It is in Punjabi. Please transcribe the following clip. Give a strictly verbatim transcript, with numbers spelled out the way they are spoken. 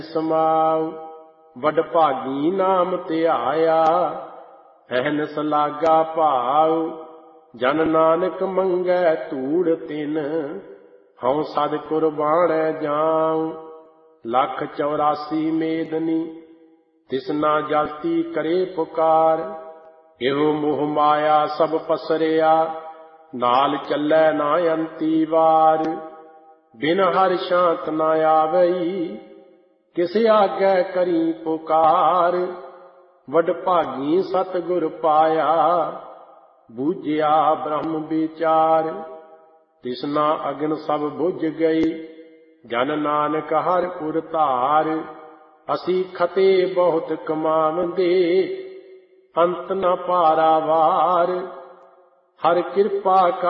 ਸਮਾਉ। ਵਡ ਭਾਗੀ ਨਾਮ ਧਿਆਇਆ, ਅਹਨਿਸ ਲਾਗਾ ਭਾਉ। ਜਨ ਨਾਨਕ ਮੰਗੈ ਧੂੜ ਤਿਨ, ਹਉ ਸਦ ਕੁਰਬਾਨੈ ਜਾਉ। ਲੱਖ ਚੌਰਾਸੀ ਮੇਦਨੀ, ਤਿਸਨਾ ਜਲਤੀ ਕਰੇ ਪੁਕਾਰ। ਇਹੋ ਮੋਹ ਮਾਇਆ ਸਭ ਪਸਰਿਆ, ਨਾਲ ਚੱਲੈ ਨਾ ਅੰਤੀ ਵਾਰ। ਬਿਨ ਹਰਿ ਸ਼ਾਂਤ ਨਾ ਆਵਈ, ਕਿਸ ਆਗੈ ਕਰੀ ਪੁਕਾਰ। ਵਡ ਭਾਗੀ ਸਤਿਗੁਰ ਪਾਇਆ, ਬੂਝਿਆ ਬ੍ਰਹਮ ਵਿਚਾਰ। ਤਿਸਨਾ ਅਗਨ ਸਭ ਬੁਝ ਗਈ, ਜਨ ਨਾਨਕ ਹਰਿ ਪੁਰ ਧਾਰ। ਅਸੀਂ ਖਤੇ ਬਹੁਤ ਕਮਾਵੰਦੇ, ਅੰਤ ਨ ਪਾਰਾਵਾਰ। ਹਰਿ ਕਿਰਪਾ